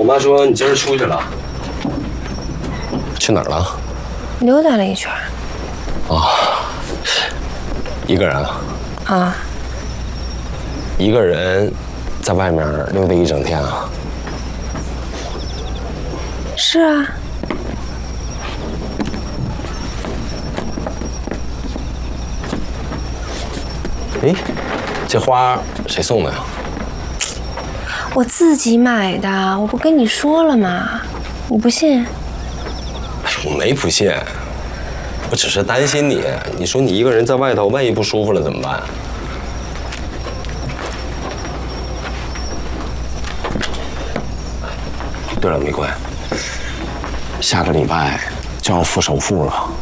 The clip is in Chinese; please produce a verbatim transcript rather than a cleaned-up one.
我妈说你今儿出去了， 去哪儿了？ 溜达了一圈。 哦，一个人啊？ 啊。 一个人在外面溜达一整天啊？ 是啊。 哎，这花谁送的呀？ 我自己买的，我不跟你说了吗？你不信？ 哎，我没不信，我只是担心你。你说你一个人在外头，万一不舒服了怎么办？对了，玫瑰，下个礼拜就要付首付了。